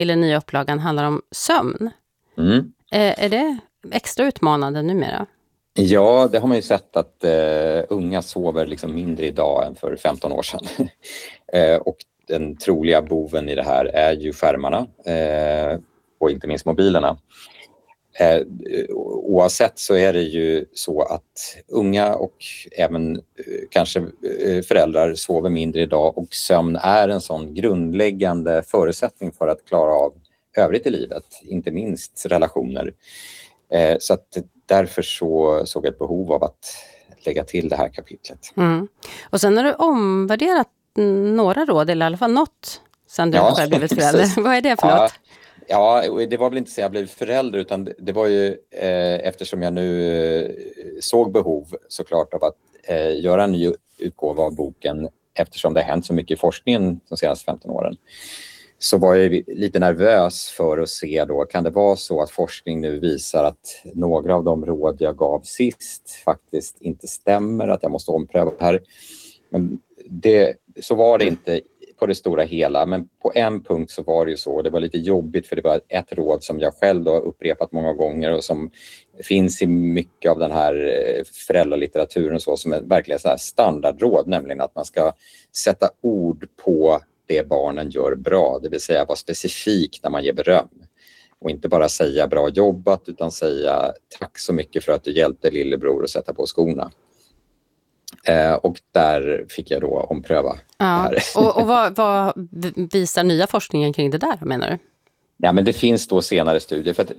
i den nya upplagan handlar om sömn. Är det extra utmanande numera? Ja, det har man ju sett att unga sover liksom mindre idag än för 15 år sedan. Och den troliga boven i det här är ju skärmarna och inte minst mobilerna. Oavsett så är det ju så att unga och även kanske föräldrar sover mindre idag, och sömn är en sån grundläggande förutsättning för att klara av övrigt i livet, inte minst relationer. Så att därför så såg jag ett behov av att lägga till det här kapitlet. Och sen har du omvärderat några råd, eller i alla fall något, sen du själv blivit förälder. Vad är det för något? Ja, det var väl inte så jag blev förälder, utan det var ju eftersom jag nu såg behov såklart av att göra en ny utgåva av boken, eftersom det har hänt så mycket i forskningen de senaste 15 åren. Så var jag lite nervös för att se då, kan det vara så att forskning nu visar att några av de råd jag gav sist faktiskt inte stämmer, att jag måste ompröva det här. Men så var det inte på det stora hela, men på en punkt så var det ju så. Det var lite jobbigt, för det var ett råd som jag själv då upprepat många gånger och som finns i mycket av den här föräldralitteraturen och så, som är verkligen så här standardråd, nämligen att man ska sätta ord på det barnen gör bra, det vill säga vara specifik när man ger beröm. Och inte bara säga bra jobbat, utan säga tack så mycket för att du hjälpte lillebror att sätta på skorna. Och där fick jag då ompröva det här. Och vad visar nya forskningen kring det där, menar du? Ja, men det finns då senare studier. För att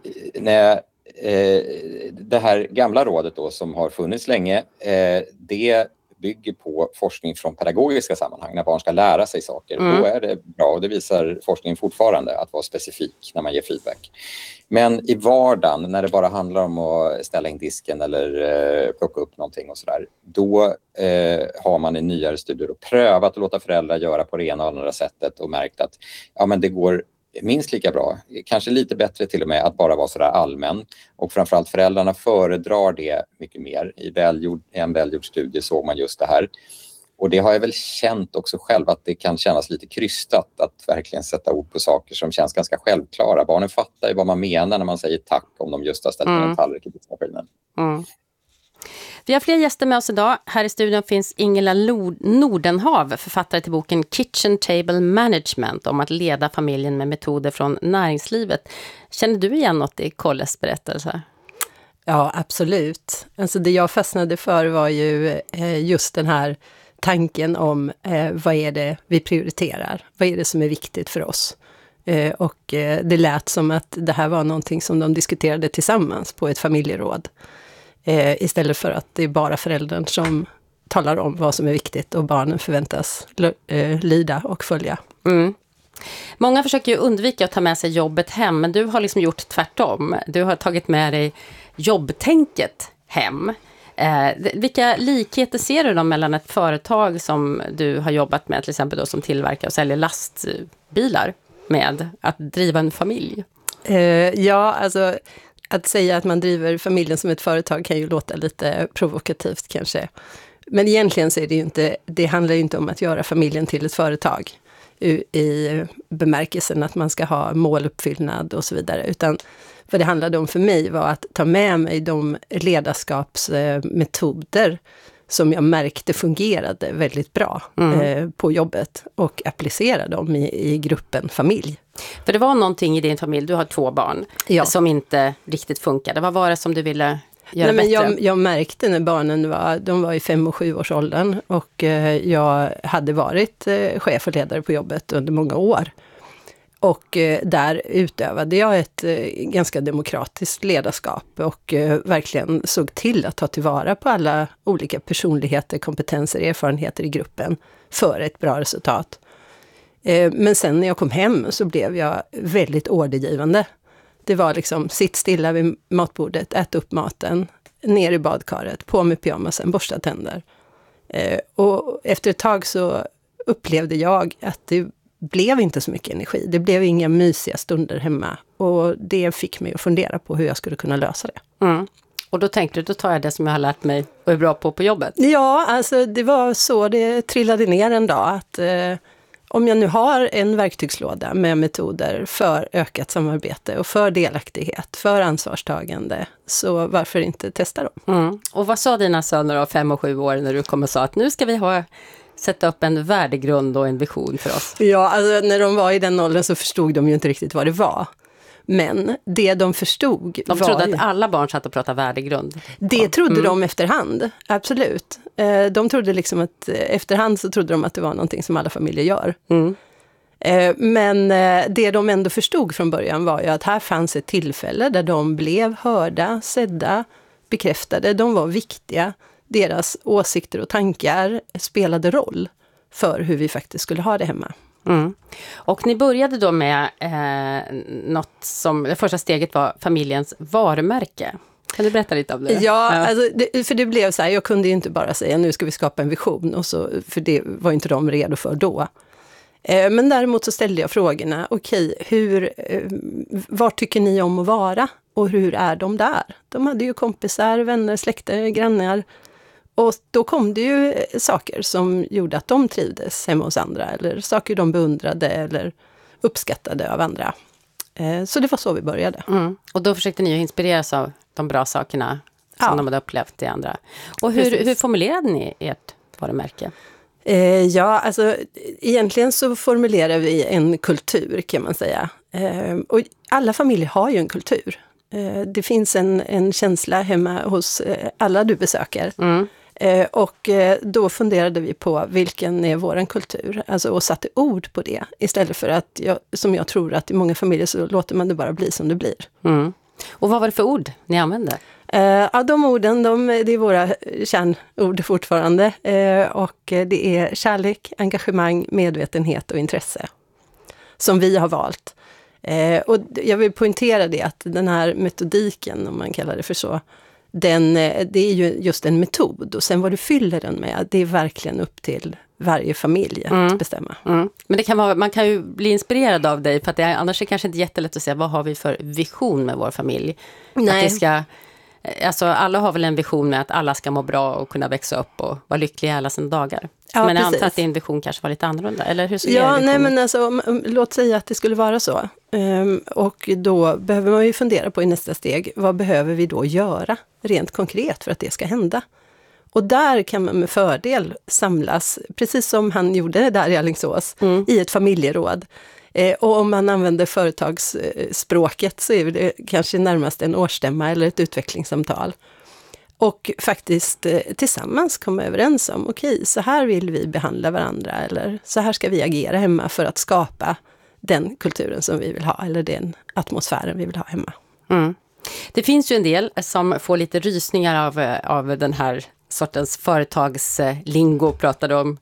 det här gamla rådet då, som har funnits länge, det bygger på forskning från pedagogiska sammanhang, när barn ska lära sig saker. Då är det bra, och det visar forskningen fortfarande, att vara specifik när man ger feedback. Men i vardagen, när det bara handlar om att ställa in disken eller plocka upp någonting och sådär, då har man i nyare studier prövat att låta föräldrar göra på det ena och andra sättet och märkt att men det går minst lika bra, kanske lite bättre till och med, att bara vara sådär allmän. Och framförallt föräldrarna föredrar det mycket mer. I en välgjord studie såg man just det här. Och det har jag väl känt också själv, att det kan kännas lite krystat att verkligen sätta ord på saker som känns ganska självklara. Barnen fattar ju vad man menar när man säger tack om de just har ställt en tallrik i diskmaskinen. Vi har fler gäster med oss idag. Här i studion finns Ingela Nordenhav, författare till boken Kitchen Table Management, om att leda familjen med metoder från näringslivet. Känner du igen något i Kolles berättelse? Ja, absolut. Alltså det jag fastnade för var ju just den här tanken om vad är det vi prioriterar? Vad är det som är viktigt för oss? Och det lät som att det här var någonting som de diskuterade tillsammans på ett familjeråd. Istället för att det är bara föräldern som talar om vad som är viktigt och barnen förväntas lyda och följa. Många försöker ju undvika att ta med sig jobbet hem, men du har liksom gjort tvärtom. Du har tagit med dig jobbtänket hem. Vilka likheter ser du då mellan ett företag som du har jobbat med, till exempel då, som tillverkar och säljer lastbilar, med att driva en familj? Alltså att säga att man driver familjen som ett företag kan ju låta lite provokativt kanske. Men egentligen så är det ju inte, det handlar ju inte om att göra familjen till ett företag i bemärkelsen att man ska ha måluppfyllnad och så vidare, utan vad det handlade om för mig var att ta med mig de ledarskapsmetoder som jag märkte fungerade väldigt bra på jobbet och applicera dem i gruppen familj. För det var någonting i din familj, du har 2 barn, som inte riktigt funkade. Vad var det som du ville göra bättre? Men jag märkte när barnen var i 5- och 7-årsåldern och jag hade varit chef och ledare på jobbet under många år. Och där utövade jag ett ganska demokratiskt ledarskap och verkligen såg till att ta tillvara på alla olika personligheter, kompetenser, erfarenheter i gruppen för ett bra resultat. Men sen när jag kom hem så blev jag väldigt ordergivande. Det var liksom, sitt stilla vid matbordet, ät upp maten, ner i badkaret, på med pyjamasen, borsta tänder. Och efter ett tag så upplevde jag att det blev inte så mycket energi. Det blev inga mysiga stunder hemma. Och det fick mig att fundera på hur jag skulle kunna lösa det. Och då tänkte du, då tar jag det som jag har lärt mig och är bra på jobbet. Ja, alltså det var så det trillade ner en dag. Att om jag nu har en verktygslåda med metoder för ökat samarbete och för delaktighet, för ansvarstagande, så varför inte testa dem? Mm. Och vad sa dina söner då, 5 och 7 år, när du kom och sa att nu ska vi sätta upp en värdegrund och en vision för oss? Ja, alltså när de var i den åldern så förstod de ju inte riktigt vad det var. Men det de förstod de var... trodde att alla barn satt och pratade värdegrund. Det trodde de efterhand, absolut. De trodde liksom att efterhand så trodde de att det var någonting som alla familjer gör. Mm. Men det de ändå förstod från början var ju att här fanns ett tillfälle där de blev hörda, sedda, bekräftade. De var viktiga. Deras åsikter och tankar spelade roll för hur vi faktiskt skulle ha det hemma. Mm. Och ni började då med något som, det första steget var familjens varumärke. Kan du berätta lite om det? Ja, alltså för det blev så här, jag kunde ju inte bara säga nu ska vi skapa en vision, och så, för det var inte de redo för då. Men däremot så ställde jag frågorna, okej, var tycker ni om att vara och hur är de där? De hade ju kompisar, vänner, släkter, grannar. Och då kom det ju saker som gjorde att de trivdes hemma hos andra, eller saker de beundrade eller uppskattade av andra. Så det var så vi började. Mm. Och då försökte ni ju inspireras av de bra sakerna som de hade upplevt i andra. Och hur formulerade ni ert varumärke? Ja, alltså egentligen så formulerar vi en kultur, kan man säga. Och alla familjer har ju en kultur. Det finns en känsla hemma hos alla du besöker. Mm. Och då funderade vi på vilken är våran kultur, alltså, och satte ord på det, istället för att, som jag tror att i många familjer så låter man det bara bli som det blir. Mm. Och vad var det för ord ni använde? Ja, de orden, det är våra kärnord fortfarande, och det är kärlek, engagemang, medvetenhet och intresse som vi har valt. Och jag vill poängtera det, att den här metodiken, om man kallar det för så, det är ju just en metod, och sen vad du fyller den med, det är verkligen upp till varje familj att bestämma. Mm. Men det man kan ju bli inspirerad av dig, för att annars är det kanske inte jättelätt att säga vad har vi för vision med vår familj. Nej. Alltså alla har väl en vision med att alla ska må bra och kunna växa upp och vara lyckliga alla sina dagar. Ja, men jag precis. antar att din vision kanske var lite annorlunda, eller hur? Ja, nej, men alltså, låt säga att det skulle vara så. Och då behöver man ju fundera på i nästa steg, vad behöver vi då göra rent konkret för att det ska hända? Och där kan man med fördel samlas, precis som han gjorde där i Alingsås, i ett familjeråd. Och om man använder företagsspråket så är det kanske närmast en årsstämma eller ett utvecklingssamtal. Och faktiskt tillsammans komma överens om, okej, så här vill vi behandla varandra, eller så här ska vi agera hemma för att skapa den kulturen som vi vill ha, eller den atmosfären vi vill ha hemma. Mm. Det finns ju en del som får lite rysningar av den här sortens företagslingo pratade om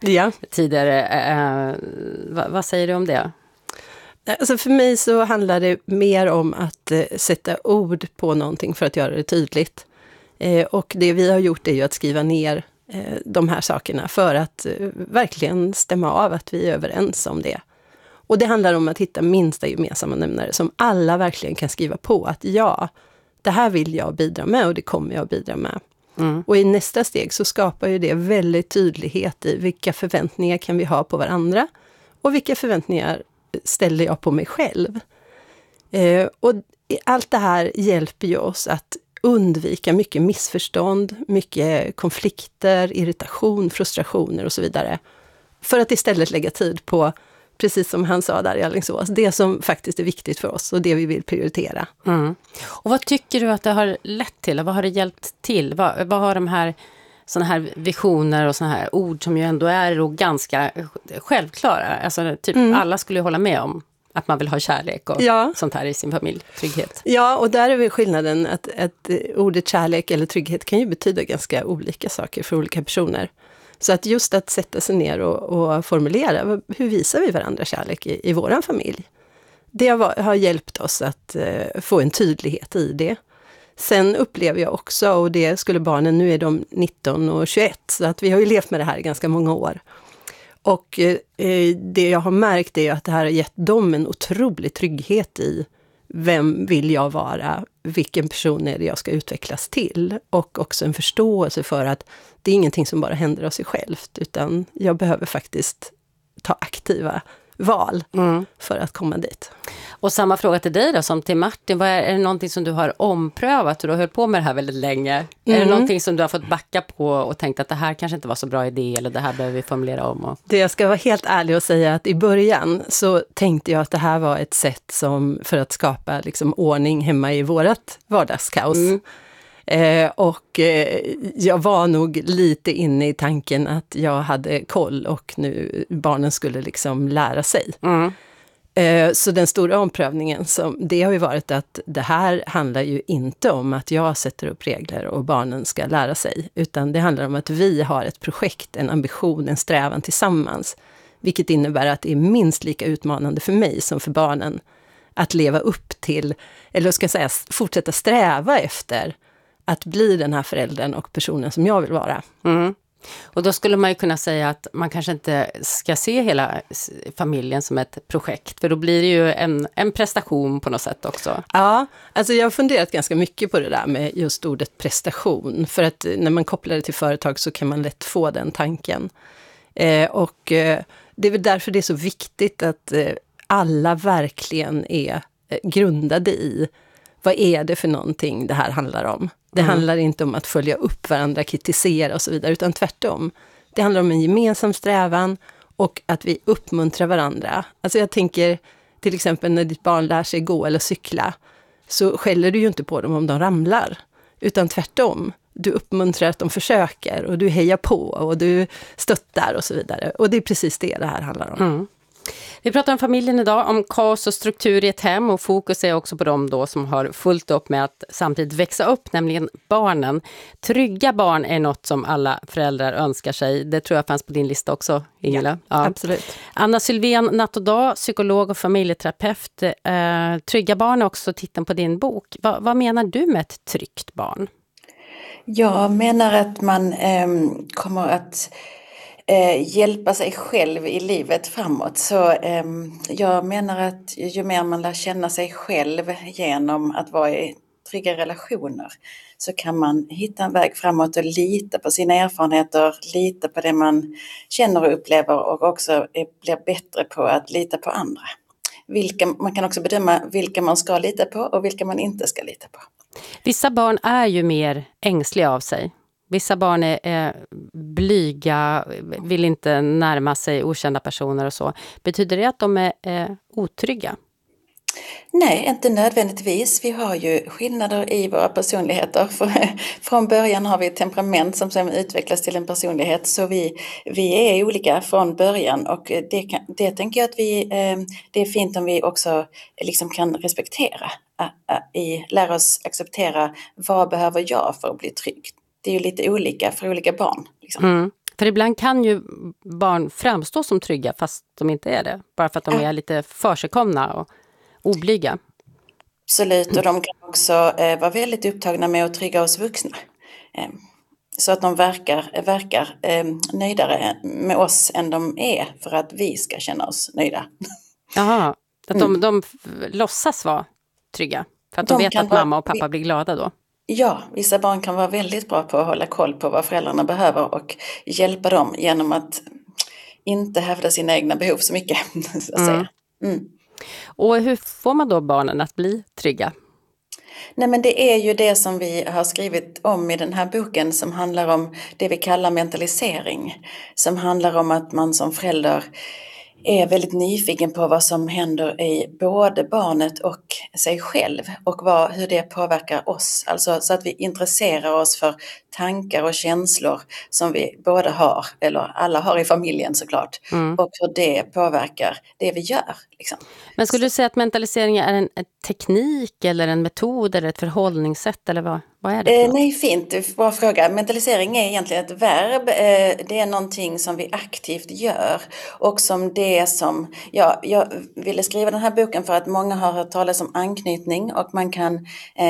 tidigare. Vad säger du om det? Alltså för mig så handlar det mer om att sätta ord på någonting för att göra det tydligt. Och det vi har gjort är ju att skriva ner de här sakerna för att verkligen stämma av att vi är överens om det. Och det handlar om att hitta minsta gemensamma nämnare som alla verkligen kan skriva på att ja, det här vill jag bidra med och det kommer jag bidra med. Mm. Och i nästa steg så skapar ju det väldigt tydlighet i vilka förväntningar kan vi ha på varandra och vilka förväntningar ställer jag på mig själv. Och allt det här hjälper ju oss att undvika mycket missförstånd, mycket konflikter, irritation, frustrationer och så vidare. För att istället lägga tid på, precis som han sa där i Alingsås, det som faktiskt är viktigt för oss och det vi vill prioritera. Mm. Och vad tycker du att det har lett till? Vad har det hjälpt till? Vad har de här såna här visioner och såna här ord som ju ändå är och ganska självklara? Alltså typ alla skulle hålla med om att man vill ha kärlek och sånt här i sin familj, trygghet. Ja, och där är väl skillnaden att ordet kärlek eller trygghet kan ju betyda ganska olika saker för olika personer. Så att just att sätta sig ner och formulera, hur visar vi varandra kärlek i våran familj? Det har hjälpt oss att få en tydlighet i det. Sen upplever jag också, och det skulle barnen, nu är de 19 och 21, så att vi har ju levt med det här i ganska många år. Och det jag har märkt är att det här har gett dem en otrolig trygghet i vem vill jag vara, vilken person är det jag ska utvecklas till, och också en förståelse för att det är ingenting som bara händer av sig självt, utan jag behöver faktiskt ta aktiva val för att komma dit. Och samma fråga till dig då som till Martin. Är det någonting som du har omprövat? Och du har hållit på med det här väldigt länge. Är det någonting som du har fått backa på och tänkt att det här kanske inte var så bra idé eller det här behöver vi formulera om? Det jag ska vara helt ärlig och säga att i början så tänkte jag att det här var ett sätt för att skapa liksom ordning hemma i vårat vardagskaos. Jag var nog lite inne i tanken att jag hade koll och nu barnen skulle liksom lära sig. Så den stora omprövningen, det har ju varit att det här handlar ju inte om att jag sätter upp regler och barnen ska lära sig, utan det handlar om att vi har ett projekt, en ambition, en strävan tillsammans, vilket innebär att det är minst lika utmanande för mig som för barnen att leva upp till, eller ska jag säga, fortsätta sträva efter att bli den här föräldern och personen som jag vill vara. Och då skulle man ju kunna säga att man kanske inte ska se hela familjen som ett projekt, för då blir det ju en prestation på något sätt också. Ja, alltså jag har funderat ganska mycket på det där med just ordet prestation, för att när man kopplar det till företag så kan man lätt få den tanken. Det är väl därför det är så viktigt att alla verkligen är grundade i vad är det för någonting det här handlar om. Det handlar inte om att följa upp varandra, kritisera och så vidare, utan tvärtom. Det handlar om en gemensam strävan och att vi uppmuntrar varandra. Alltså jag tänker till exempel när ditt barn lär sig gå eller cykla, så skäller du ju inte på dem om de ramlar, utan tvärtom. Du uppmuntrar att de försöker och du hejar på och du stöttar och så vidare. Och det är precis det här handlar om. Vi pratar om familjen idag, om kaos och struktur i ett hem, och fokus är också på dem då som har fullt upp med att samtidigt växa upp, nämligen barnen. Trygga barn är något som alla föräldrar önskar sig. Det tror jag fanns på din lista också, Ingela. Ja, absolut. Anna Sylvén, natt och dag, psykolog och familjeterapeut. Trygga barn är också titeln på din bok. Vad menar du med ett tryggt barn? Jag menar att man kommer att hjälpa sig själv i livet framåt. Så jag menar att ju mer man lär känna sig själv genom att vara i trygga relationer, så kan man hitta en väg framåt och lita på sina erfarenheter, lita på det man känner och upplever, och också blir bättre på att lita på andra. Man kan också bedöma vilka man ska lita på och vilka man inte ska lita på. Vissa barn är ju mer ängsliga av sig. Vissa barn är blyga, vill inte närma sig okända personer och så. Betyder det att de är otrygga? Nej, inte nödvändigtvis. Vi har ju skillnader i våra personligheter. Från början har vi ett temperament som sen utvecklas till en personlighet. Så vi är olika från början, och det tänker jag att det är fint om vi också liksom kan respektera. Lära oss acceptera, vad behöver jag för att bli trygg? Det är ju lite olika för olika barn. Liksom. För ibland kan ju barn framstå som trygga fast de inte är det. Bara för att de är lite försigkomna och oblyga. Absolut, och de kan också vara väldigt upptagna med att trygga oss vuxna. Så att de verkar nöjdare med oss än de är, för att vi ska känna oss nöjda. Jaha, att de låtsas vara trygga. För att de vet att mamma och pappa blir glada då. Ja, vissa barn kan vara väldigt bra på att hålla koll på vad föräldrarna behöver och hjälpa dem genom att inte hävda sina egna behov så mycket, så att säga. Och hur får man då barnen att bli trygga? Nej, men det är ju det som vi har skrivit om i den här boken, som handlar om det vi kallar mentalisering. Som handlar om att man som förälder är väldigt nyfiken på vad som händer i både barnet och sig själv, och hur det påverkar oss. Alltså så att vi intresserar oss för tankar och känslor som vi båda har, eller alla har i familjen såklart, och hur det påverkar det vi gör. Liksom. Men skulle du säga att mentalisering är en teknik eller en metod eller ett förhållningssätt, eller vad är det? Nej, fint. Bra fråga. Mentalisering är egentligen ett verb. Det är någonting som vi aktivt gör, och som det som... Ja, jag ville skriva den här boken för att många har hört talas om anknytning, och man kan...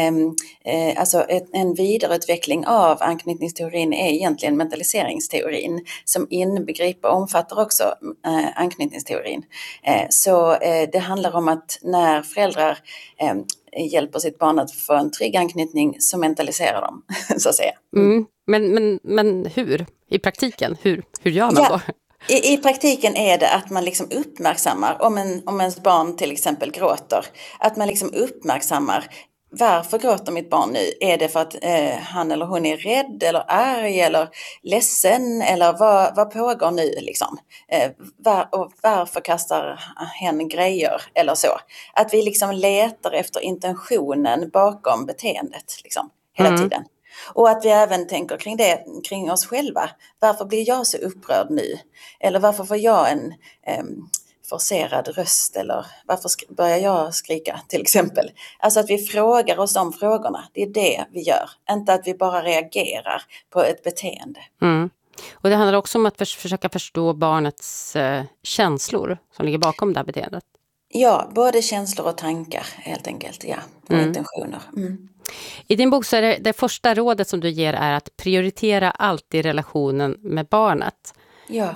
alltså en vidareutveckling av anknytningsteorin är egentligen mentaliseringsteorin, som omfattar också anknytningsteorin. Så det handlar om att när föräldrar hjälper sitt barn att få en trygg anknytning, så mentaliserar de, så att säga. Men hur? I praktiken, hur gör man då? I praktiken är det att man liksom uppmärksammar om ens barn till exempel gråter. Att man liksom uppmärksammar, varför gråter mitt barn nu? Är det för att han eller hon är rädd eller arg eller ledsen? Eller vad pågår nu liksom? Och varför kastar hen grejer eller så? Att vi liksom letar efter intentionen bakom beteendet liksom, hela tiden. Och att vi även tänker kring oss själva. Varför blir jag så upprörd nu? Eller varför får jag en forcerad röst? Eller varför börjar jag skrika till exempel? Alltså att vi frågar oss de frågorna. Det är det vi gör. Inte att vi bara reagerar på ett beteende. Och det handlar också om att försöka förstå barnets känslor som ligger bakom det här beteendet. Ja, både känslor och tankar helt enkelt. Ja, och intentioner. I din bok så är det första rådet som du ger är att prioritera alltid relationen med barnet. Ja.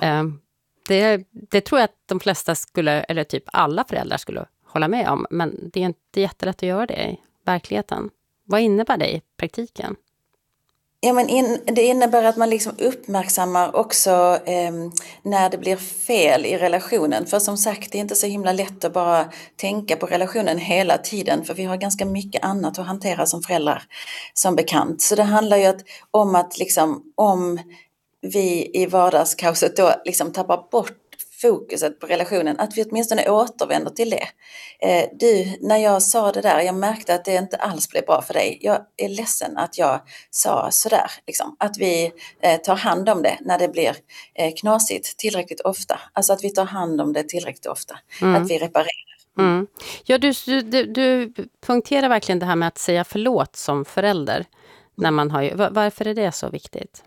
Det tror jag att de flesta eller typ alla föräldrar skulle hålla med om. Men det är inte jättelätt att göra det i verkligheten. Vad innebär det i praktiken? Ja, men det innebär att man liksom uppmärksammar också när det blir fel i relationen. För som sagt, det är inte så himla lätt att bara tänka på relationen hela tiden. För vi har ganska mycket annat att hantera som föräldrar, som bekant. Så det handlar ju om att liksom, om vi i vardagskaoset då liksom tappar bort fokuset på relationen, att vi åtminstone återvänder till det. Du, när jag sa det där, jag märkte att det inte alls blev bra för dig. Jag är ledsen att jag sa sådär. Liksom. Att vi tar hand om det när det blir knasigt tillräckligt ofta. Alltså att vi tar hand om det tillräckligt ofta. Att vi reparerar. Ja, du punkterar verkligen det här med att säga förlåt som förälder. När man har, varför är det så viktigt?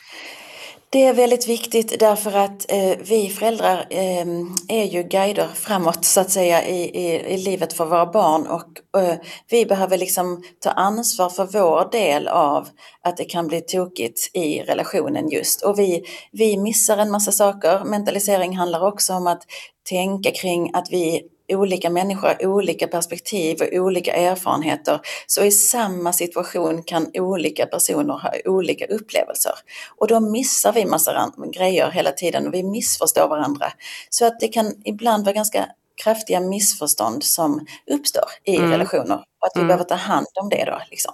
Det är väldigt viktigt därför att vi föräldrar är ju guider framåt så att säga i livet för våra barn och vi behöver liksom ta ansvar för vår del av att det kan bli tokigt i relationen just. Och vi missar en massa saker. Mentalisering handlar också om att tänka kring att vi olika människor har olika perspektiv och olika erfarenheter. Så i samma situation kan olika personer ha olika upplevelser. Och då missar vi massa grejer hela tiden och vi missförstår varandra. Så att det kan ibland vara ganska kraftiga missförstånd som uppstår i relationer. Och att vi behöver ta hand om det då. Liksom.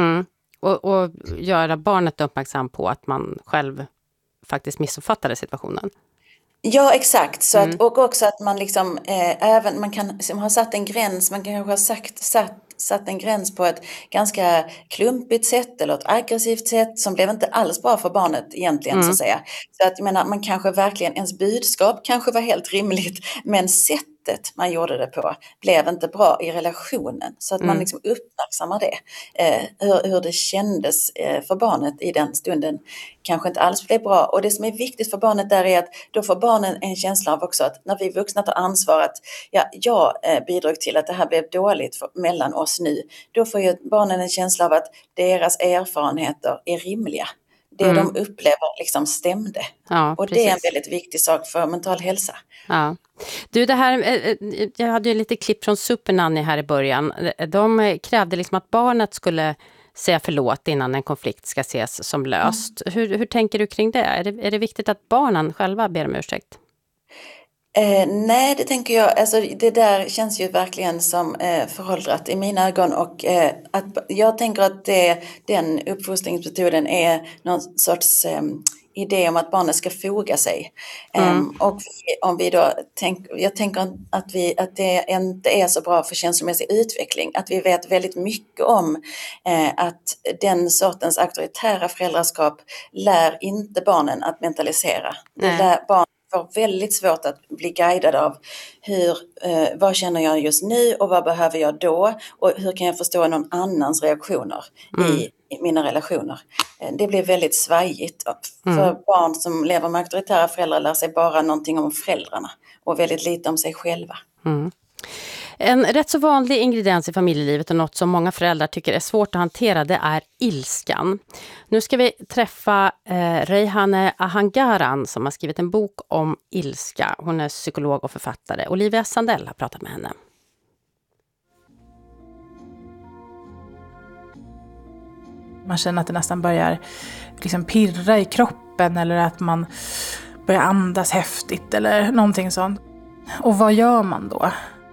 Och göra barnet uppmärksam på att man själv faktiskt missuppfattade situationen. Ja, exakt. Så att, och också att man liksom, även man kan ha satt en gräns, man kan kanske ha satt en gräns på ett ganska klumpigt sätt eller ett aggressivt sätt som blev inte alls bra för barnet egentligen så att säga. Så att jag menar, man kanske verkligen, ens budskap kanske var helt rimligt, men sättet man gjorde det på blev inte bra i relationen. Så att man liksom uppmärksammar det. Hur det kändes för barnet i den stunden kanske inte alls blev bra. Och det som är viktigt för barnet där är att då får barnen en känsla av också att när vi vuxna tar ansvar att jag bidrog till att det här blev dåligt mellan oss nu. Då får ju barnen en känsla av att deras erfarenheter är rimliga. Det de upplever liksom stämde. Ja, och precis. det är en väldigt viktig sak för mental hälsa. Ja. Du, det här, jag hade ju lite klipp från Supernanny här i början. De krävde liksom att barnet skulle säga förlåt innan en konflikt ska ses som löst. Hur tänker du kring det? Är det viktigt att barnen själva ber om ursäkt? Nej, det tänker jag. Alltså, det där känns ju verkligen som föråldrat i mina ögon. Och att jag tänker att den uppfostringsmetoden är någon sorts idé om att barnet ska foga sig. Och om vi då jag tänker att det inte är så bra för känslomässig utveckling. Att vi vet väldigt mycket om att den sortens auktoritära föräldraskap lär inte barnen att mentalisera. Det lär barn får väldigt svårt att bli guidad av vad känner jag just nu och vad behöver jag då och hur kan jag förstå någon annans reaktioner i mina relationer. Det blir väldigt svajigt. För barn som lever med auktoritära föräldrar lär sig bara någonting om föräldrarna och väldigt lite om sig själva. En rätt så vanlig ingrediens i familjelivet och något som många föräldrar tycker är svårt att hantera, det är ilskan. Nu ska vi träffa Reyhaneh Ahangaran som har skrivit en bok om ilska. Hon är psykolog och författare. Olivia Sandell har pratat med henne. Man känner att det nästan börjar liksom pirra i kroppen eller att man börja andas häftigt eller någonting sånt. Och vad gör man då?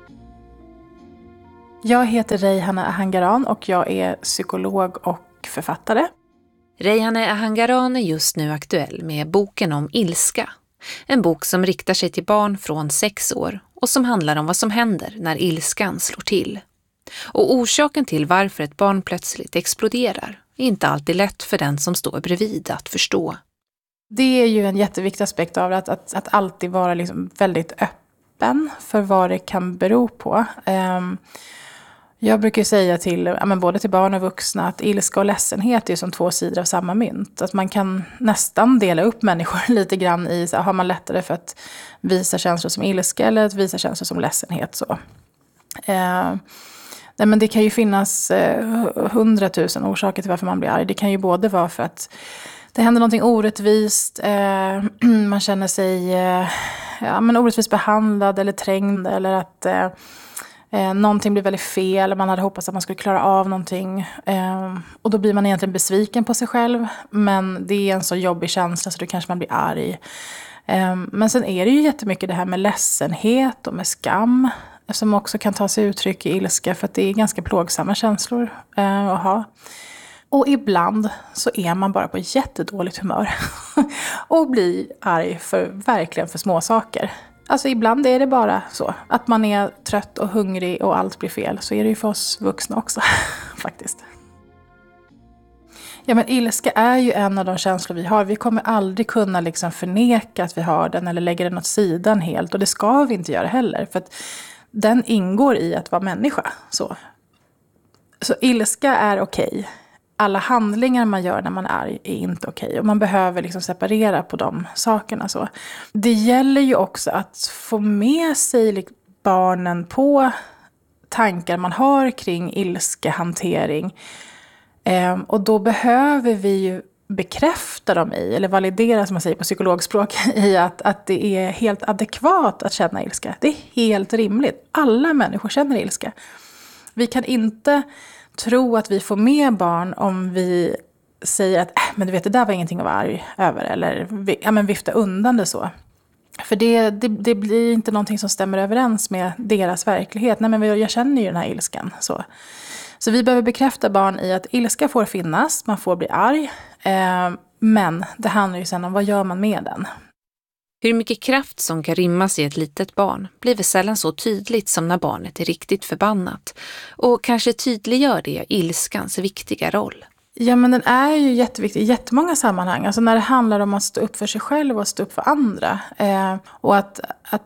Jag heter Reyhaneh Ahangaran och jag är psykolog och författare. Reyhaneh Ahangaran är just nu aktuell med boken om ilska. En bok som riktar sig till barn från 6 år och som handlar om vad som händer när ilskan slår till. Och orsaken till varför ett barn plötsligt exploderar är inte alltid lätt för den som står bredvid att förstå. Det är ju en jätteviktig aspekt av det, att alltid vara liksom väldigt öppen för vad det kan bero på. Jag brukar säga till både till barn och vuxna att ilska och ledsenhet är som 2 sidor av samma mynt. Att man kan nästan dela upp människor lite grann i, så har man lättare för att visa känslor som ilska eller att visa känslor som ledsenhet. Så. Nej, men det kan ju finnas 100 000 orsaker till varför man blir arg. Det kan ju både vara för att det händer någonting orättvist, man känner sig orättvist behandlad eller trängd, eller att någonting blir väldigt fel, man hade hoppats att man skulle klara av någonting. Och då blir man egentligen besviken på sig själv, men det är en så jobbig känsla så då kanske man blir arg. Men sen är det ju jättemycket det här med ledsenhet och med skam, som också kan ta sig uttryck i ilska, för att det är ganska plågsamma känslor att ha. Och ibland så är man bara på jättedåligt humör och blir arg verkligen för små saker. Alltså ibland är det bara så att man är trött och hungrig och allt blir fel. Så är det ju för oss vuxna också faktiskt. Ja, men ilska är ju en av de känslor vi har. Vi kommer aldrig kunna liksom förneka att vi har den eller lägga den åt sidan helt. Och det ska vi inte göra heller, för att den ingår i att vara människa. Så ilska är okej. Alla handlingar man gör när man är arg är inte okej. Och man behöver liksom separera på de sakerna. Så. Det gäller ju också att få med sig barnen på tankar man har kring ilskehantering. Och då behöver vi ju bekräfta dem i, eller validera som man säger på psykologspråk, i att det är helt adekvat att känna ilska. Det är helt rimligt. Alla människor känner ilska. Vi kan inte tro att vi får med barn om vi säger att men du vet, det där var ingenting att vara arg över, eller vifta undan det så. För det blir inte någonting som stämmer överens med deras verklighet. Nej, men jag känner ju den här ilskan. Så vi behöver bekräfta barn i att ilska får finnas, man får bli arg. Men det handlar ju sen om vad gör man med den. Hur mycket kraft som kan rymmas i ett litet barn blir väl sällan så tydligt som när barnet är riktigt förbannat. Och kanske tydliggör det ilskans viktiga roll. Ja, men den är ju jätteviktig i jättemånga sammanhang. Alltså när det handlar om att stå upp för sig själv och stå upp för andra. Och att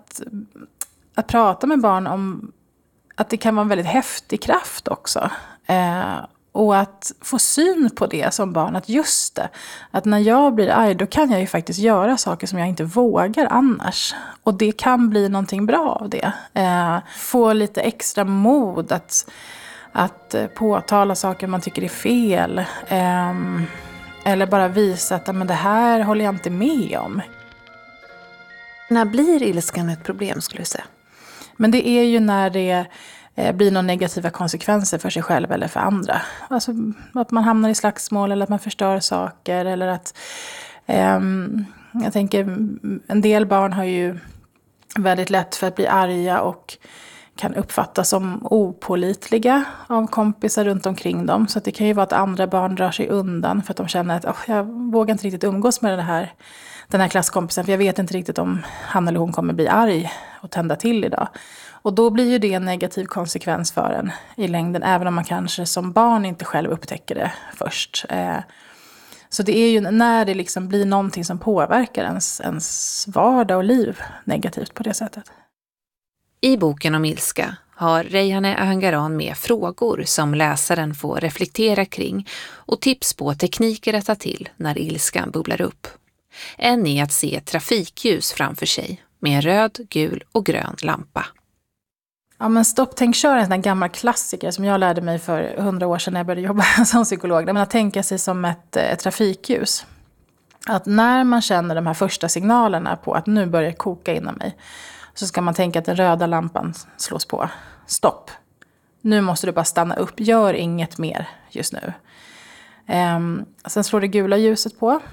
prata med barn om att det kan vara en väldigt häftig kraft också. Och att få syn på det som barn, att just det, att när jag blir arg då kan jag ju faktiskt göra saker som jag inte vågar annars. Och det kan bli någonting bra av det. Få lite extra mod att påtala saker man tycker är fel. Eller bara visa att men det här håller jag inte med om. När blir ilskan ett problem, skulle jag säga? Men det är ju när det blir några negativa konsekvenser för sig själv eller för andra. Alltså att man hamnar i slagsmål eller att man förstör saker. Eller att, jag tänker, en del barn har ju väldigt lätt för att bli arga och kan uppfattas som opålitliga av kompisar runt omkring dem. Så att det kan ju vara att andra barn drar sig undan för att de känner att jag vågar inte riktigt umgås med den här klasskompisen, för jag vet inte riktigt om han eller hon kommer bli arg och tända till idag. Och då blir ju det en negativ konsekvens för en i längden, även om man kanske som barn inte själv upptäcker det först. Så det är ju när det liksom blir någonting som påverkar ens vardag och liv negativt på det sättet. I boken om ilska har Reyhaneh Ahangaran med frågor som läsaren får reflektera kring och tips på tekniker att ta till när ilskan bubblar upp. En är att se ett trafikljus framför sig med en röd, gul och grön lampa. Ja, men stopp, tänk, kör är en sån där gammal klassiker som jag lärde mig för 100 år sedan när jag började jobba som psykolog. Men att tänka sig som ett trafikljus. Att när man känner de här första signalerna på att nu börjar koka inom mig, så ska man tänka att den röda lampan slås på. Stopp. Nu måste du bara stanna upp. Gör inget mer just nu. Sen slår det gula ljuset på.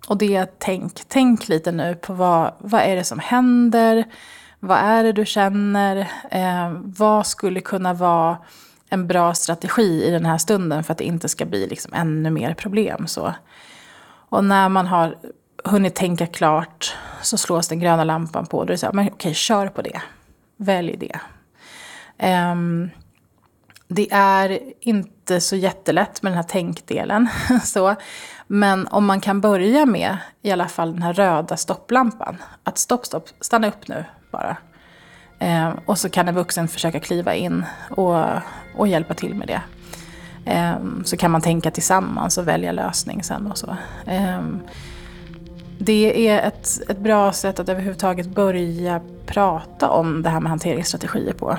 Och det är tänk lite nu på vad är det som händer? Vad är det du känner? Vad skulle kunna vara en bra strategi i den här stunden för att det inte ska bli liksom ännu mer problem. Så. Och när man har hunnit tänka klart så slås den gröna lampan på. Då är det så här, men okej, kör på det. Välj det. Det är inte så jättelätt med den här tänkdelen. Så. Men om man kan börja med i alla fall den här röda stopplampan. Att stopp, stanna upp nu bara. Och så kan en vuxen försöka kliva in och hjälpa till med det. Så kan man tänka tillsammans och välja lösning sen och så. Det är ett bra sätt att överhuvudtaget börja prata om det här med hanteringsstrategier på.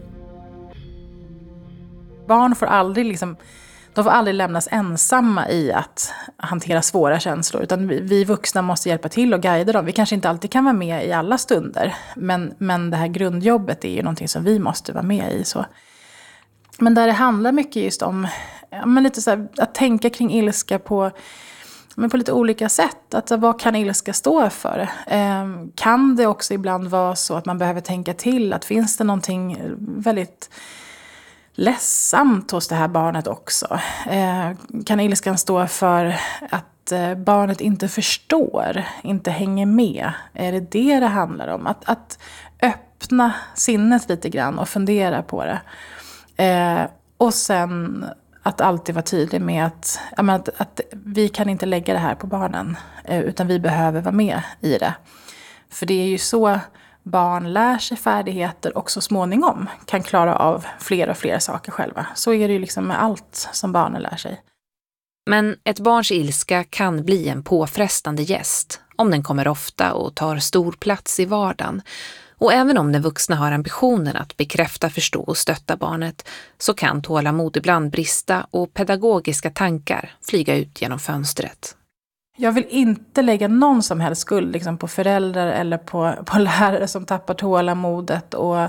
Barn får aldrig de får aldrig lämnas ensamma i att hantera svåra känslor. Utan vi vuxna måste hjälpa till och guida dem. Vi kanske inte alltid kan vara med i alla stunder. Men det här grundjobbet är ju någonting som vi måste vara med i. Så. Men där det handlar mycket just om lite så här, att tänka kring ilska på lite olika sätt. Att, vad kan ilska stå för? Kan det också ibland vara så att man behöver tänka till? Att finns det någonting väldigt ledsamt hos det här barnet också? Kan ilskan stå för att barnet inte förstår, inte hänger med? Är det handlar om? Att öppna sinnet lite grann och fundera på det. Och sen att alltid vara tydlig med att vi kan inte lägga det här på barnen, utan vi behöver vara med i det. För det är ju så barn lär sig färdigheter och så småningom kan klara av fler och fler saker själva. Så är det ju liksom med allt som barnen lär sig. Men ett barns ilska kan bli en påfrestande gäst om den kommer ofta och tar stor plats i vardagen. Och även om den vuxna har ambitionen att bekräfta, förstå och stötta barnet så kan tålamod ibland brista och pedagogiska tankar flyga ut genom fönstret. Jag vill inte lägga någon som helst skuld på föräldrar eller på lärare som tappar tålamodet och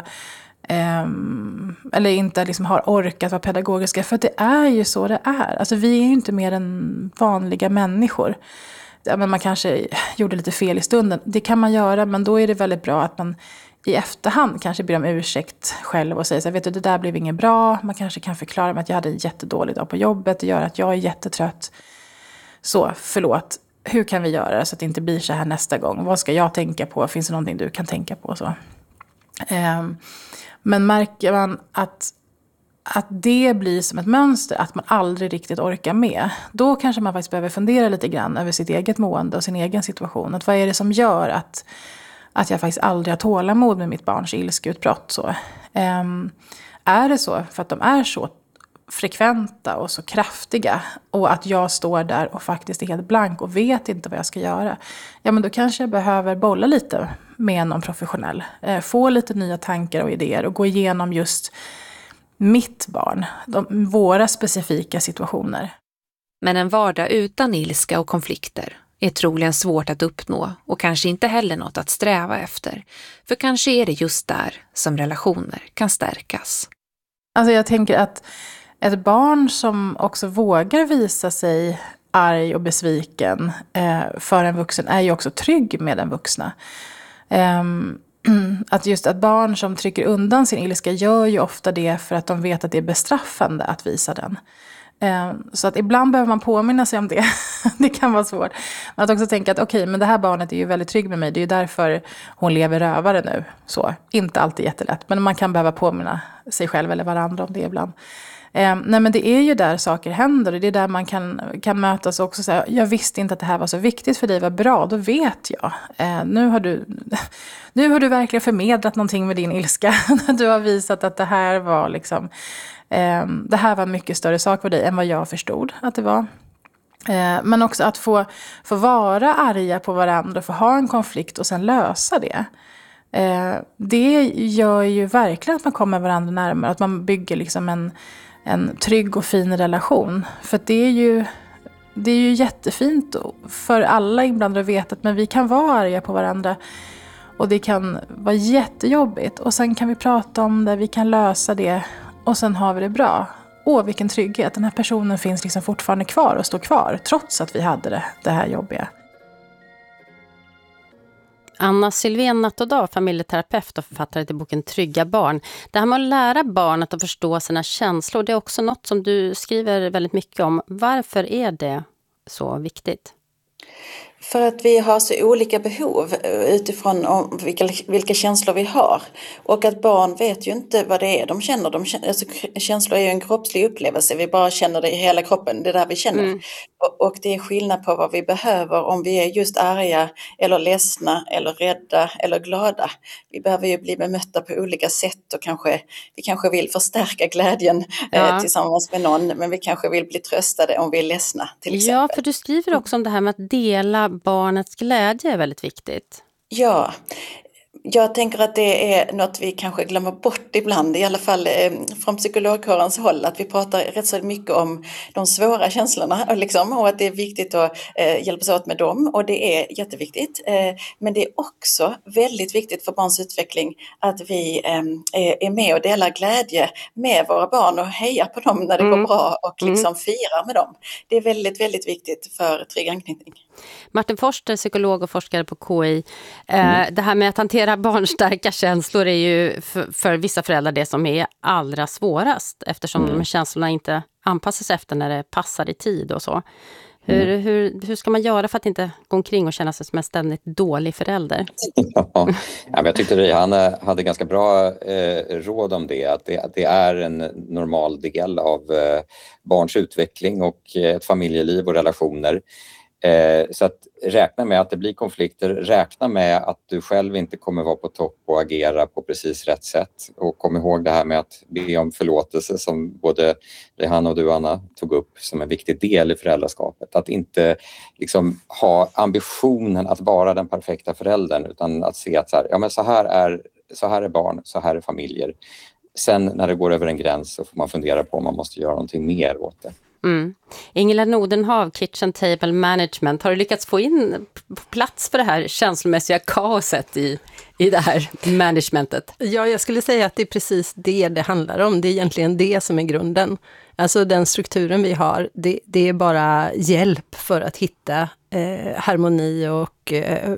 eller inte har orkat vara pedagogiska. För det är ju så det är. Alltså, vi är ju inte mer än vanliga människor. Men man kanske gjorde lite fel i stunden. Det kan man göra, men då är det väldigt bra att man i efterhand kanske ber om ursäkt själv och säger så här, vet du, det där blev inget bra. Man kanske kan förklara med att jag hade en jättedålig dag på jobbet. Det gör att jag är jättetrött. Så, förlåt. Hur kan vi göra så att det inte blir så här nästa gång? Vad ska jag tänka på? Finns det någonting du kan tänka på? Så. Men märker man att det blir som ett mönster, att man aldrig riktigt orkar med, då kanske man faktiskt behöver fundera lite grann över sitt eget mående och sin egen situation. Att vad är det som gör att jag faktiskt aldrig har tålamod med mitt barns ilskeutbrott? Så. Är det så för att de är så frekventa och så kraftiga och att jag står där och faktiskt är helt blank och vet inte vad jag ska göra, ja men då kanske jag behöver bolla lite med någon professionell, få lite nya tankar och idéer och gå igenom just mitt barn, våra specifika situationer. Men en vardag utan ilska och konflikter är troligen svårt att uppnå och kanske inte heller något att sträva efter, för kanske är det just där som relationer kan stärkas. Alltså jag tänker att ett barn som också vågar visa sig arg och besviken för en vuxen är ju också trygg med den vuxna. Att barn som trycker undan sin ilska gör ju ofta det för att de vet att det är bestraffande att visa den. Så att ibland behöver man påminna sig om det. Det kan vara svårt. Men att också tänka att okej, men det här barnet är ju väldigt trygg med mig. Det är ju därför hon lever rövare nu. Så, inte alltid jättelätt. Men man kan behöva påminna sig själv eller varandra om det ibland. Nej, men det är ju där saker händer och det är där man kan mötas och också säga, jag visste inte att det här var så viktigt för dig, vad bra, då vet jag. Nu har du verkligen förmedlat någonting med din ilska. Du har visat att det här var det här var en mycket större sak för dig än vad jag förstod att det var. Men också att få vara arga på varandra och få ha en konflikt och sen lösa det. Det gör ju verkligen att man kommer varandra närmare, att man bygger en trygg och fin relation. För att det är ju jättefint för alla inblandade att veta att men vi kan vara arga på varandra och det kan vara jättejobbigt och sen kan vi prata om det, vi kan lösa det och sen har vi det bra. Åh, vilken trygghet, den här personen finns fortfarande kvar och står kvar trots att vi hade det här jobbiga. Anna Sylvén Nattådag, familjeterapeut och författare till boken Trygga barn. Det här med att lära barnet att förstå sina känslor, det är också något som du skriver väldigt mycket om. Varför är det så viktigt? För att vi har så olika behov utifrån vilka känslor vi har. Och att barn vet ju inte vad det är de känner. Alltså, känslor är ju en kroppslig upplevelse. Vi bara känner det i hela kroppen. Det är där vi känner. Och det är skillnad på vad vi behöver om vi är just arga eller ledsna eller rädda eller glada. Vi behöver ju bli bemötta på olika sätt och vi kanske vill förstärka glädjen tillsammans med någon. Men vi kanske vill bli tröstade om vi är ledsna till exempel. Ja, för du skriver också om det här med att dela barnets glädje är väldigt viktigt. Ja, jag tänker att det är något vi kanske glömmer bort ibland, i alla fall från psykologkårens håll, att vi pratar rätt så mycket om de svåra känslorna liksom, och att det är viktigt att hjälpas åt med dem, och det är jätteviktigt. Men det är också väldigt viktigt för barns utveckling att vi är med och delar glädje med våra barn och hejar på dem när det går bra och liksom firar med dem. Det är väldigt, väldigt viktigt för trygg anknytning. Martin Forster, psykolog och forskare på KI. Det här med att hantera barnstarka känslor är ju för vissa föräldrar det som är allra svårast, eftersom de känslorna inte anpassas efter när det passar i tid och så. Hur ska man göra för att inte gå omkring och känna sig som en ständigt dålig förälder? Ja, men jag tyckte Rihanna hade ganska bra råd om det. Att det är en normal del av barns utveckling och ett familjeliv och relationer. Så att räkna med att det blir konflikter, räkna med att du själv inte kommer vara på topp och agera på precis rätt sätt. Och kom ihåg det här med att be om förlåtelse som både Rihanna och du, Anna, tog upp som en viktig del i föräldraskapet. Att inte liksom ha ambitionen att vara den perfekta föräldern, utan att se att så här är barn, så här är familjer. Sen när det går över en gräns så får man fundera på om man måste göra någonting mer åt det. Ingela Nordenhav, Kitchen Table Management. Har du lyckats få in plats för det här känslomässiga kaoset i det här managementet? Ja, jag skulle säga att det är precis det handlar om. Det är egentligen det som är grunden. Alltså den strukturen vi har, det är bara hjälp för att hitta harmoni och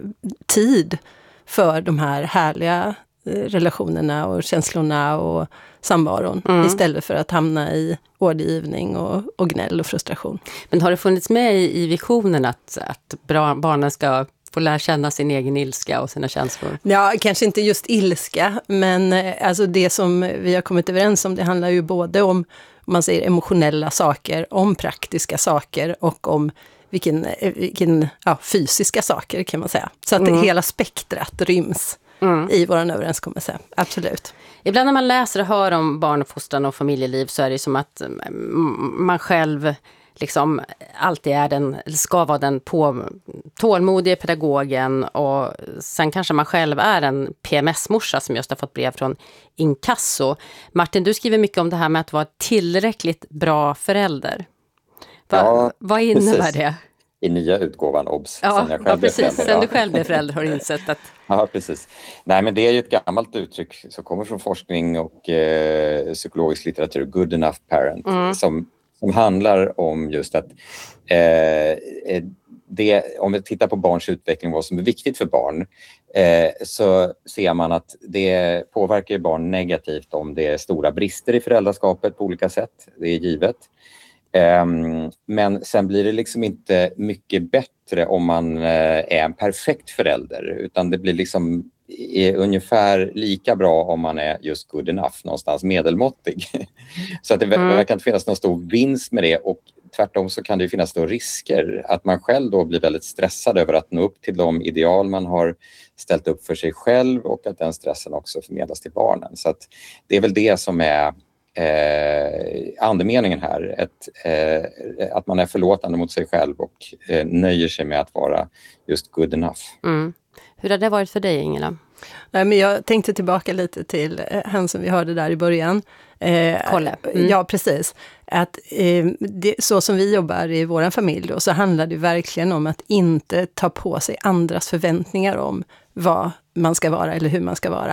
tid för de här härliga relationerna och känslorna och samvaron, istället för att hamna i ordergivning och gnäll och frustration. Men har det funnits med i visionen att barnen ska få lära känna sin egen ilska och sina känslor? Ja, kanske inte just ilska, men alltså det som vi har kommit överens om, det handlar ju både om man säger emotionella saker, om praktiska saker och om vilken fysiska saker kan man säga. Så att hela spektrat ryms i vår överenskommelse, absolut. Ibland när man läser och hör om barnuppfostran och familjeliv så är det som att man själv liksom alltid ska vara den tålmodiga pedagogen, och sen kanske man själv är en PMS-morsa som just har fått brev från Inkasso. Martin, du skriver mycket om det här med att vara tillräckligt bra förälder. Vad innebär det? I nya utgåvan OBS. Sen du själv blev förälder har du insett att... Ja, precis. Nej, men det är ju ett gammalt uttryck som kommer från forskning och psykologisk litteratur, good enough parent, som handlar om just att om vi tittar på barns utveckling, vad som är viktigt för barn, så ser man att det påverkar barn negativt om det är stora brister i föräldraskapet på olika sätt, det är givet. Men sen blir det liksom inte mycket bättre om man är en perfekt förälder, utan det blir liksom ungefär lika bra om man är just good enough, någonstans medelmåttig. Så att det verkar inte finnas någon stor vinst med det, och tvärtom så kan det ju finnas då risker att man själv då blir väldigt stressad över att nå upp till de ideal man har ställt upp för sig själv, och att den stressen också förmedlas till barnen. Så att det är väl det som är andemeningen här, att man är förlåtande mot sig själv och nöjer sig med att vara just good enough. Hur har det varit för dig, Ingela? Nej, men jag tänkte tillbaka lite till han som vi hörde där i början. Kolla. Ja, precis. Att så som vi jobbar i vår familj då, så handlar det verkligen om att inte ta på sig andras förväntningar om vad man ska vara eller hur man ska vara.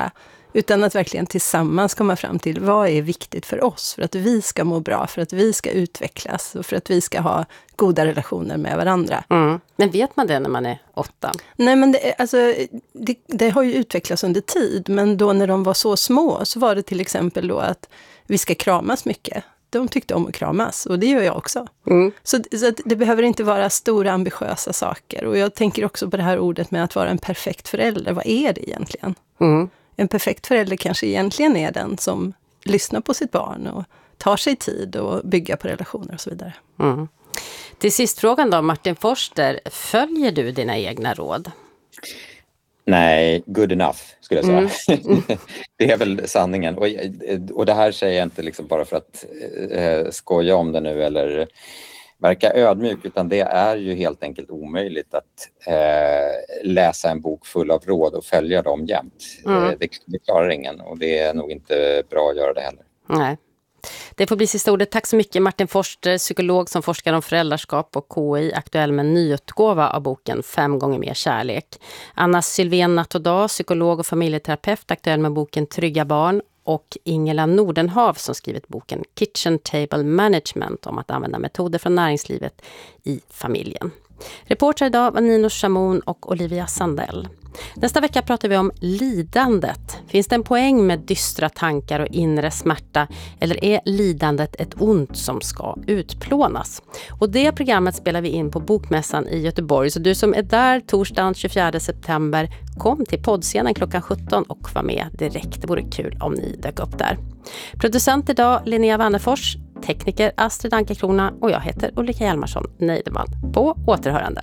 Utan att verkligen tillsammans komma fram till vad är viktigt för oss, för att vi ska må bra, för att vi ska utvecklas och för att vi ska ha goda relationer med varandra. Men vet man det när man är 8? Nej, men det har ju utvecklats under tid, men då när de var så små så var det till exempel då att vi ska kramas mycket. De tyckte om att kramas, och det gör jag också. Så att det behöver inte vara stora ambitiösa saker. Och jag tänker också på det här ordet med att vara en perfekt förälder. Vad är det egentligen? En perfekt förälder kanske egentligen är den som lyssnar på sitt barn och tar sig tid och bygger på relationer och så vidare. Till sist frågan då, Martin Forster, följer du dina egna råd? Nej, good enough skulle jag säga. Det är väl sanningen. Och det här säger jag inte liksom bara för att skoja om det nu eller verka ödmjuk, utan det är ju helt enkelt omöjligt att läsa en bok full av råd och följa dem jämt. Det klarar ingen, och det är nog inte bra att göra det heller. Nej. Det får bli sista ordet. Tack så mycket Martin Forster, psykolog som forskar om föräldraskap och KI, aktuell med en nyutgåva av boken 5 gånger mer kärlek. Anna Sylvén Nattodag, psykolog och familjeterapeut, aktuell med boken Trygga barn. Och Ingela Nordenhav som skrivit boken Kitchen Table Management om att använda metoder från näringslivet i familjen. Reporter idag var Nino Chamon och Olivia Sandell. Nästa vecka pratar vi om lidandet. Finns det en poäng med dystra tankar och inre smärta, eller är lidandet ett ont som ska utplånas? Och det programmet spelar vi in på Bokmässan i Göteborg. Så du som är där torsdagen 24 september, kom till poddscenen klockan 17 och var med direkt. Det vore kul om ni dök upp där. Producent idag Linnea Wannefors, tekniker Astrid Ankekrona och jag heter Ulrika Hjalmarsson Neideman. På återhörande.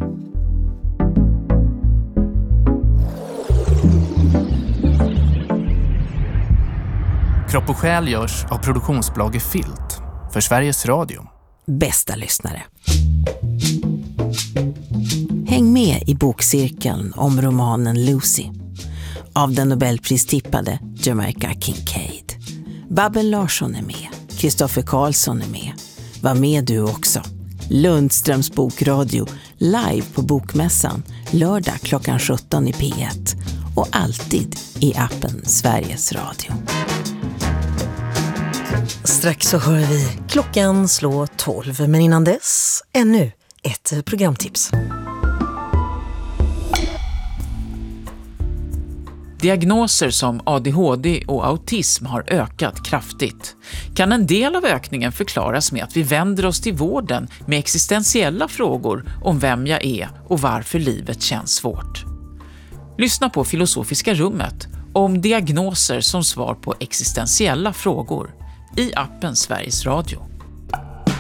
Kropp och själ görs av produktionsbolaget Filt för Sveriges Radio. Bästa lyssnare. Häng med i bokcirkeln om romanen Lucy av den Nobelpristippade Jamaica Kincaid. Babben Larsson är med. Kristoffer Karlsson är med. Var med du också. Lundströms bokradio live på Bokmässan lördag klockan 17 i P1 och alltid i appen Sveriges Radio. Strax så hör vi klockan slå 12, men innan dess ännu ett programtips. Diagnoser som ADHD och autism har ökat kraftigt. Kan en del av ökningen förklaras med att vi vänder oss till vården med existentiella frågor om vem jag är och varför livet känns svårt? Lyssna på Filosofiska rummet om diagnoser som svar på existentiella frågor i appen Sveriges Radio.